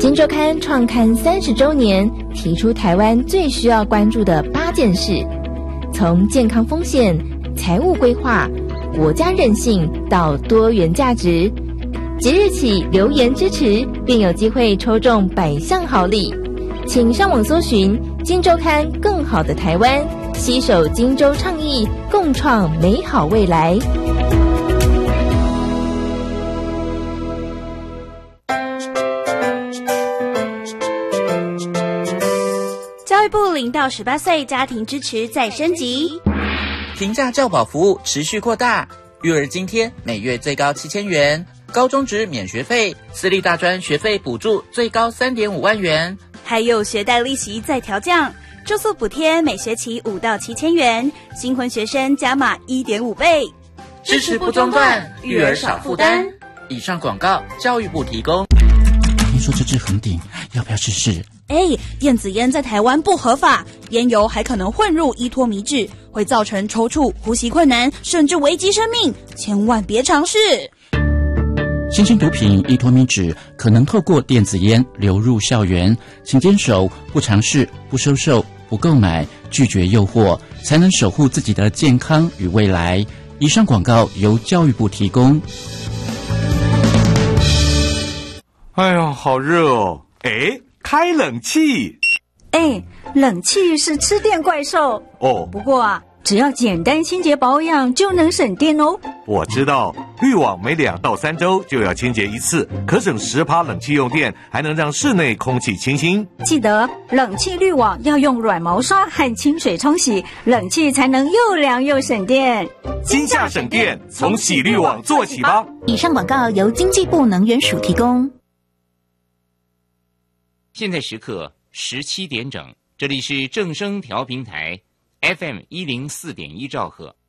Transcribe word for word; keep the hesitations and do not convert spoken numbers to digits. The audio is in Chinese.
今周刊创刊三十周年，提出台湾最需要关注的八件事，从健康风险、财务规划、国家韧性到多元价值。即日起留言支持，并有机会抽中百项好礼。请上网搜寻今周刊更好的台湾，携手今周倡议，共创美好未来。 教育部零到十八岁家庭支持再升级， 平价教保服务持续扩大，育儿津贴每月最高七千元，高中职免学费，私立大专学费补助最高三点五万元， 还有学贷利息再调降，住宿补贴每学期五到七千元，新婚学生加码一点五倍， 支持不中断，育儿少负担。以上广告，教育部提供。 听说这支红顶，要不要试试？ 哎，电子烟在台湾不合法，烟油还可能混入依托米脂，会造成抽搐、呼吸困难，甚至危及生命，千万别尝试。 新型毒品依托米脂可能透过电子烟流入校园，请坚守不尝试、不收受、不购买，拒绝诱惑，才能守护自己的健康与未来。以上广告由教育部提供。 哎呦，好热哦！哎，开冷气。 哎，冷气是吃电怪兽哦。 不过啊，只要简单清洁保养就能省电哦。 我知道，滤网每两到三周就要清洁一次，可省十趴冷气用电，还能让室内空气清新。 记得冷气滤网要用软毛刷和清水冲洗，冷气才能又凉又省电。 今夏省电，从洗滤网做起吧。 以上广告由经济部能源署提供。 现在时刻十七点整，这里是正声调频台 F M 一零四点一兆赫。